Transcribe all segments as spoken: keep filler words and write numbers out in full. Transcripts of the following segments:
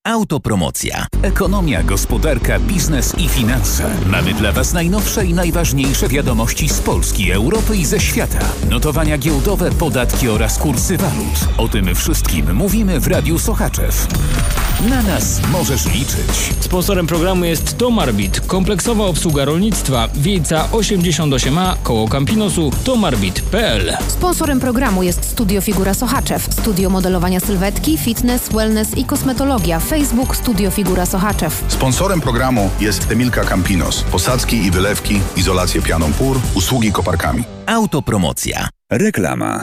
Autopromocja. Ekonomia, gospodarka, biznes i finanse. Mamy dla Was najnowsze i najważniejsze wiadomości z Polski, Europy i ze świata. Notowania giełdowe, podatki oraz kursy walut. O tym wszystkim mówimy w Radiu Sochaczew. Na nas możesz liczyć. Sponsorem programu jest Tomarbit, kompleksowa obsługa rolnictwa, Wiejca osiemdziesiąt osiem A, koło Campinosu, tomarbit kropka p l. Sponsorem programu jest Studio Figura Sochaczew, studio modelowania sylwetki, fitness, wellness i kosmetologia. Facebook Studio Figura Sochaczew. Sponsorem programu jest Emilka Campinos. Posadzki i wylewki, izolację pianą pór, usługi koparkami. Autopromocja. Reklama.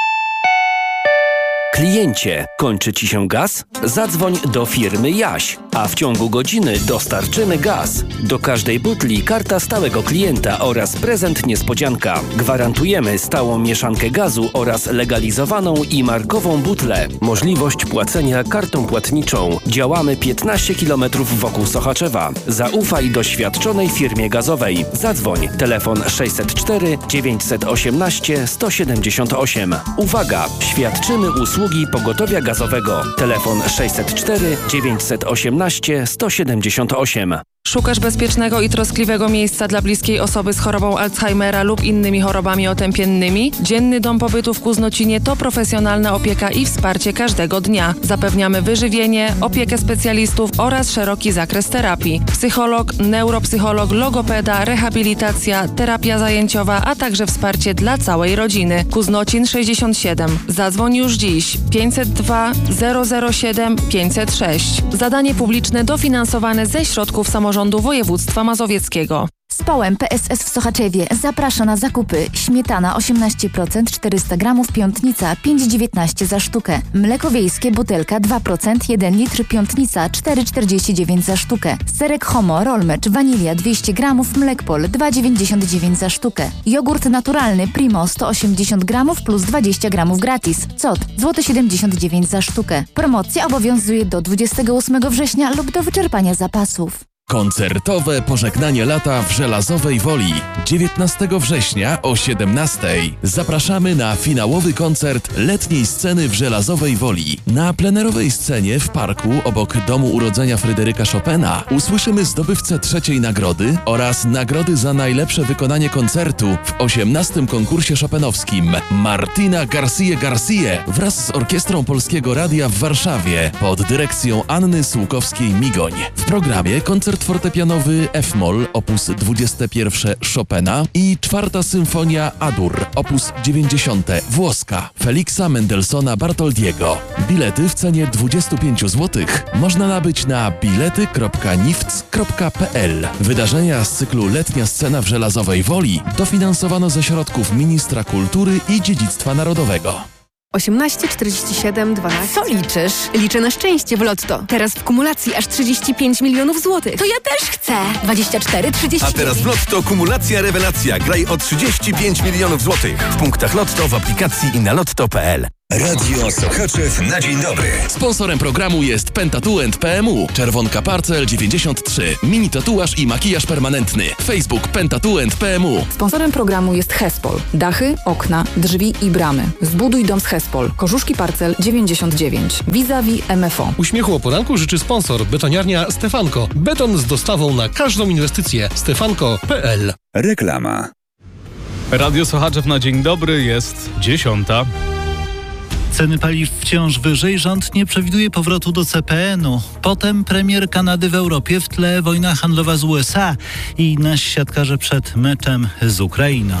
Kliencie, kończy Ci się gaz? Zadzwoń do firmy Jaś, a w ciągu godziny dostarczymy gaz. Do każdej butli karta stałego klienta oraz prezent niespodzianka. Gwarantujemy stałą mieszankę gazu oraz legalizowaną i markową butlę. Możliwość płacenia kartą płatniczą. Działamy piętnaście kilometrów wokół Sochaczewa. Zaufaj doświadczonej firmie gazowej. Zadzwoń. Telefon sześćset cztery dziewięćset osiemnaście sto siedemdziesiąt osiem. Uwaga! Świadczymy usługi pogotowia gazowego. Telefon sześćset cztery dziewięćset osiemnaście sto siedemdziesiąt osiem. Szukasz bezpiecznego i troskliwego miejsca dla bliskiej osoby z chorobą Alzheimera lub innymi chorobami otępiennymi? Dzienny Dom Pobytu w Kuznocinie to profesjonalna opieka i wsparcie każdego dnia. Zapewniamy wyżywienie, opiekę specjalistów oraz szeroki zakres terapii. Psycholog, neuropsycholog, logopeda, rehabilitacja, terapia zajęciowa, a także wsparcie dla całej rodziny. Kuznocin sześćdziesiąt siedem. Zadzwoń już dziś. pięćset dwa zero zero siedem pięćset sześć. Zadanie publiczne dofinansowane ze środków samorządu Rządu Województwa Mazowieckiego. Społem P S S w Sochaczewie zaprasza na zakupy. Śmietana osiemnaście procent czterysta gramów, Piątnica pięć dziewiętnaście za sztukę. Mleko wiejskie butelka dwa procent jeden litr, Piątnica cztery czterdzieści dziewięć za sztukę. Serek Homo, Rolmecz, wanilia dwieście gramów, Mlekpol dwa dziewięćdziesiąt dziewięć za sztukę. Jogurt naturalny Primo sto osiemdziesiąt gramów plus dwadzieścia gramów gratis. Cot złoty siedemdziesiąt dziewięć za sztukę. Promocja obowiązuje do dwudziestego ósmego września lub do wyczerpania zapasów. Koncertowe pożegnanie lata w Żelazowej Woli. dziewiętnastego września o siedemnastej. Zapraszamy na finałowy koncert letniej sceny w Żelazowej Woli. Na plenerowej scenie w parku obok Domu Urodzenia Fryderyka Chopina usłyszymy zdobywcę trzeciej nagrody oraz nagrody za najlepsze wykonanie koncertu w osiemnastym konkursie chopinowskim Martina García García wraz z Orkiestrą Polskiego Radia w Warszawie pod dyrekcją Anny Sułkowskiej-Migoń. W programie koncert fortepianowy F-moll opus dwadzieścia jeden Chopina i czwarta symfonia A-dur opus dziewięćdziesiąt włoska Feliksa Mendelssohna Bartoldiego. Bilety w cenie dwadzieścia pięć złotych można nabyć na bilety kropka nifc kropka p l. Wydarzenia z cyklu Letnia Scena w Żelazowej Woli dofinansowano ze środków Ministra Kultury i Dziedzictwa Narodowego. osiemnaście czterdzieści siedem dwanaście. Co liczysz? Liczę na szczęście w Lotto. Teraz w kumulacji aż trzydzieści pięć milionów złotych. To ja też chcę. dwadzieścia cztery trzydzieści. A teraz w Lotto kumulacja rewelacja. Graj o trzydzieści pięć milionów złotych. W punktach Lotto, w aplikacji i na lotto kropka p l. Radio Sochaczew na dzień dobry. Sponsorem programu jest Pentatuent P M U. Czerwonka Parcel dziewięćdziesiąt trzy. Mini tatuaż i makijaż permanentny. Facebook Pentatuent P M U. Sponsorem programu jest Hespol. Dachy, okna, drzwi i bramy. Zbuduj dom z Hespol. Korzuszki Parcel dziewięćdziesiąt dziewięć. Vis-a-vis M F O. Uśmiechu o poranku życzy sponsor. Betoniarnia Stefanko. Beton z dostawą na każdą inwestycję. stefanko kropka p l. Reklama. Radio Sochaczew na dzień dobry, jest dziesiąta. Ceny paliw wciąż wyżej, rząd nie przewiduje powrotu do C P N u. Potem premier Kanady w Europie, w tle wojna handlowa z U S A i nasi siatkarze przed meczem z Ukrainą.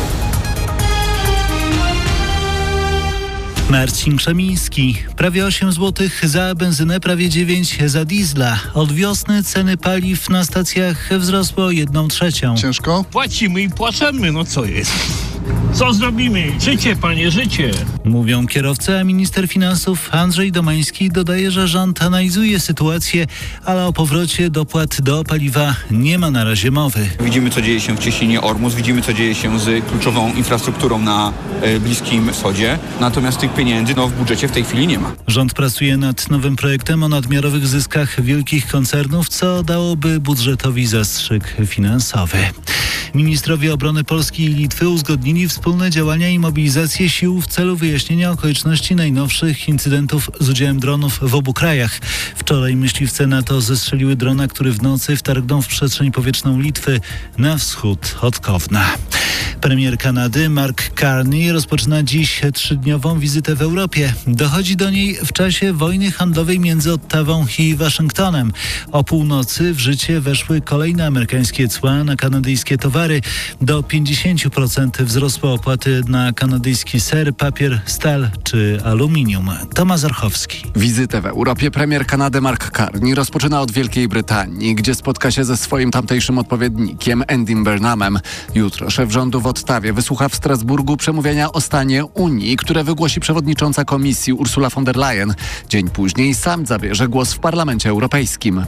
Marcin Krzemiński. Prawie osiem złotych za benzynę, prawie dziewięć za diesla. Od wiosny ceny paliw na stacjach wzrosły o jedną trzecią. Ciężko? Płacimy i płaczemy, no co jest? Co zrobimy? Życie, panie, życie. Mówią kierowcy, a minister finansów Andrzej Domański dodaje, że rząd analizuje sytuację, ale o powrocie dopłat do paliwa nie ma na razie mowy. Widzimy, co dzieje się w cieśninie Ormus, widzimy, co dzieje się z kluczową infrastrukturą na e, Bliskim Wschodzie, natomiast tych pieniędzy no, w budżecie w tej chwili nie ma. Rząd pracuje nad nowym projektem o nadmiarowych zyskach wielkich koncernów, co dałoby budżetowi zastrzyk finansowy. Ministrowie obrony Polski i Litwy uzgodnili wspólne działania i mobilizację sił w celu wyjaśnienia okoliczności najnowszych incydentów z udziałem dronów w obu krajach. Wczoraj myśliwce NATO zestrzeliły drona, który w nocy wtargnął w przestrzeń powietrzną Litwy na wschód od Kowna. Premier Kanady Mark Carney rozpoczyna dziś trzydniową wizytę w Europie. Dochodzi do niej w czasie wojny handlowej między Ottawą i Waszyngtonem. O północy w życie weszły kolejne amerykańskie cła na kanadyjskie towary. Do pięćdziesiąt procent wzrosły opłaty na kanadyjski ser, papier, stal czy aluminium. Tomasz Orchowski. Wizytę w Europie premier Kanady Mark Carney rozpoczyna od Wielkiej Brytanii, gdzie spotka się ze swoim tamtejszym odpowiednikiem Andym Burnhamem. Jutro szef rządu w Ottawie wysłucha w Strasburgu przemówienia o stanie Unii, które wygłosi przewodnicząca Komisji Ursula von der Leyen. Dzień później sam zabierze głos w Parlamencie Europejskim.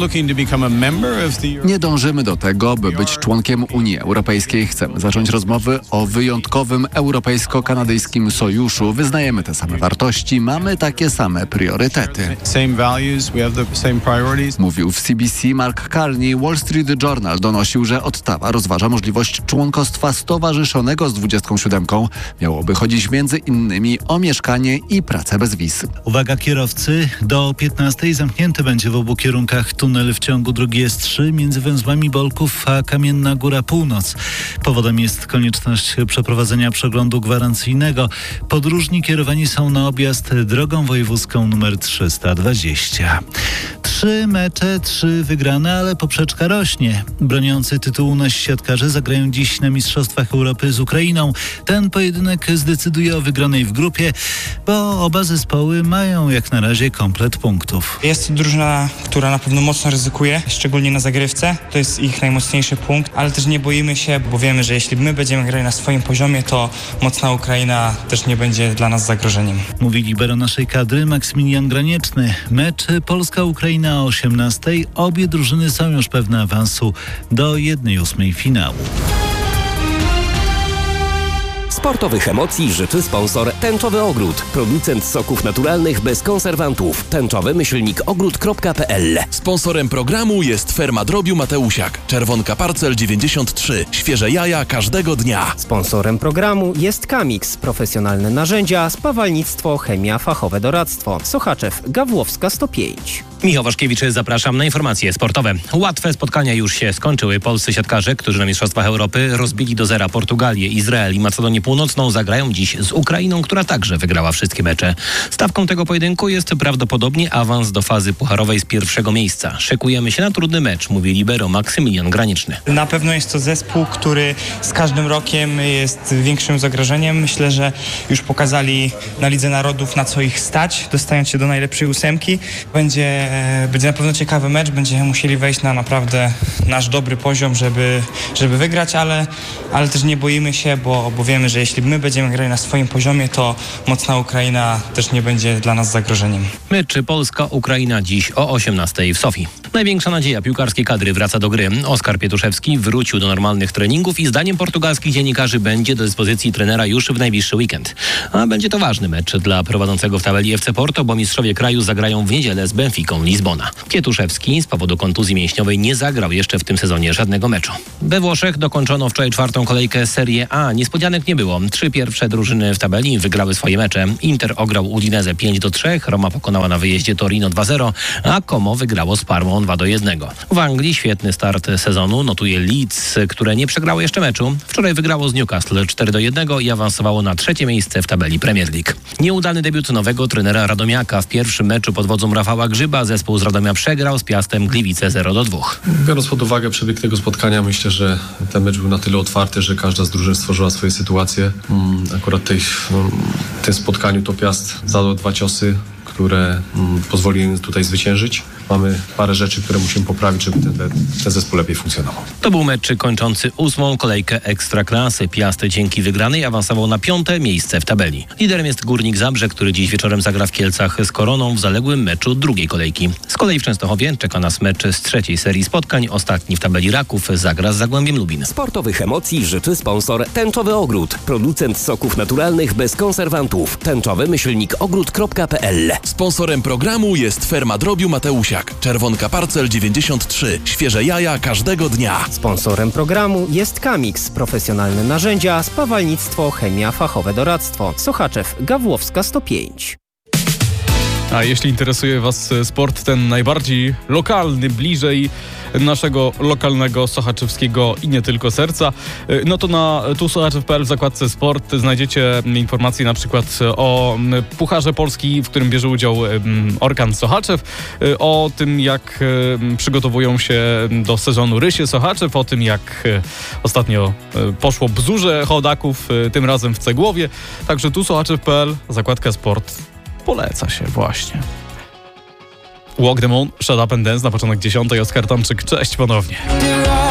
Nie dążymy do tego, by być członkiem Unii Europejskiej. Chcemy zacząć rozmowy o wyjątkowym europejsko-kanadyjskim sojuszu. Wyznajemy te same wartości, mamy takie same priorytety. Mówił w C B C Mark Carney. Wall Street Journal donosił, że Ottawa rozważa możliwość członkostwa stowarzyszonego z dwudziestką siódemką. Miałoby chodzić między innymi o mieszkanie i pracę bez wiz. Uwaga kierowcy, do piętnastej zamknięty będzie w obu kierunkach tunel w ciągu drogi S trzy między węzłami Bolków a Kamienna Góra Północ. Powodem jest konieczność przeprowadzenia przeglądu gwarancyjnego. Podróżni kierowani są na objazd drogą wojewódzką nr trzysta dwadzieścia. Trzy mecze, trzy wygrane, ale poprzeczka rośnie. Broniący tytułu nasi siatkarze zagrają dziś na Mistrzostwach Europy z Ukrainą. Ten pojedynek zdecyduje o wygranej w grupie, bo oba zespoły mają jak na razie komplet punktów. Jest to drużyna, która na pewno mocno ryzykuje, szczególnie na zagrywce. To jest ich najmocniejszy punkt, ale też nie boimy się, bo wiemy, że jeśli my będziemy grali na swoim poziomie, to mocna Ukraina też nie będzie dla nas zagrożeniem. Mówi libero naszej kadry Maksymilian Granieczny. Mecz Polska-Ukraina o osiemnastej. Obie drużyny są już pewne awansu do jednej ósmej finału. Sportowych emocji życzy sponsor Tęczowy Ogród. Producent soków naturalnych bez konserwantów. Tęczowy myślnik ogród kropka p l. Sponsorem programu jest Ferma Drobiu Mateusiak. Czerwonka Parcel dziewięćdziesiąt trzy. Świeże jaja każdego dnia. Sponsorem programu jest Kamix. Profesjonalne narzędzia, spawalnictwo, chemia, fachowe doradztwo. Sochaczew, Gawłowska sto pięć. Michał Waszkiewicz, zapraszam na informacje sportowe. Łatwe spotkania już się skończyły. Polscy siatkarze, którzy na Mistrzostwach Europy rozbili do zera Portugalię, Izrael i Macedonię Północną, zagrają dziś z Ukrainą, która także wygrała wszystkie mecze. Stawką tego pojedynku jest prawdopodobnie awans do fazy pucharowej z pierwszego miejsca. Szykujemy się na trudny mecz, mówi libero Maksymilian Granieczny. Na pewno jest to zespół, który z każdym rokiem jest większym zagrożeniem. Myślę, że już pokazali na Lidze Narodów, na co ich stać, dostając się do najlepszej ósemki. Będzie Będzie na pewno ciekawy mecz, będziemy musieli wejść na naprawdę nasz dobry poziom, żeby, żeby wygrać, ale, ale też nie boimy się, bo, bo wiemy, że jeśli my będziemy grali na swoim poziomie, to mocna Ukraina też nie będzie dla nas zagrożeniem. Mecz Polska-Ukraina dziś o osiemnastej w Sofii. Największa nadzieja piłkarskiej kadry wraca do gry. Oskar Pietruszewski wrócił do normalnych treningów i zdaniem portugalskich dziennikarzy będzie do dyspozycji trenera już w najbliższy weekend. A będzie to ważny mecz dla prowadzącego w tabeli F C Porto, bo mistrzowie kraju zagrają w niedzielę z Benficą Lizbona. Pietruszewski z powodu kontuzji mięśniowej nie zagrał jeszcze w tym sezonie żadnego meczu. We Włoszech dokończono wczoraj czwartą kolejkę Serie A. Niespodzianek nie było. Trzy pierwsze drużyny w tabeli wygrały swoje mecze. Inter ograł Udinese pięć do trzech, Roma pokonała na wyjeździe Torino dwa zero, a Como wygrało z Parmą dwa do jednego. W Anglii świetny start sezonu notuje Leeds, które nie przegrało jeszcze meczu. Wczoraj wygrało z Newcastle cztery do jednego i awansowało na trzecie miejsce w tabeli Premier League. Nieudany debiut nowego trenera Radomiaka. W pierwszym meczu pod wodzą Rafała Grzyba zespół z Radomia przegrał z Piastem Gliwice zero do dwóch. Biorąc pod uwagę przebieg tego spotkania, myślę, że ten mecz był na tyle otwarty, że każda z drużyn stworzyła swoje sytuacje. Akurat tej, w tym spotkaniu to Piast zadał dwa ciosy, które mm, pozwoliły tutaj zwyciężyć. Mamy parę rzeczy, które musimy poprawić, żeby ten, ten zespół lepiej funkcjonował. To był mecz kończący ósmą kolejkę Ekstraklasy. Piast dzięki wygranej awansował na piąte miejsce w tabeli. Liderem jest Górnik Zabrze, który dziś wieczorem zagra w Kielcach z Koroną w zaległym meczu drugiej kolejki. Z kolei w Częstochowie czeka nas mecz z trzeciej serii spotkań. Ostatni w tabeli Raków zagra z Zagłębiem Lubin. Sportowych emocji życzy sponsor Tęczowy Ogród. Producent soków naturalnych bez konserwantów. Tęczowy myślnik ogród kropka p l. Sponsorem programu jest Ferma Drobiu Mateusiak. Prosiak, Czerwonka Parcel dziewięćdziesiąt trzy. Świeże jaja każdego dnia. Sponsorem programu jest Kamix, profesjonalne narzędzia, spawalnictwo, chemia, fachowe doradztwo. Sochaczew, Gawłowska sto pięć. A jeśli interesuje Was sport ten najbardziej lokalny, bliżej naszego lokalnego sochaczewskiego i nie tylko serca, no to na tu sochaczew kropka p l w zakładce sport znajdziecie informacje na przykład o Pucharze Polski, w którym bierze udział Orkan Sochaczew, o tym jak przygotowują się do sezonu Rysie Sochaczew, o tym jak ostatnio poszło bzurze chodaków, tym razem w Cegłowie. Także tu sochaczew kropka p l, zakładka sport. Poleca się właśnie. Walk the Moon, Shut Up and Dance na początek dziesiątej. Oskar Tomczyk, cześć ponownie.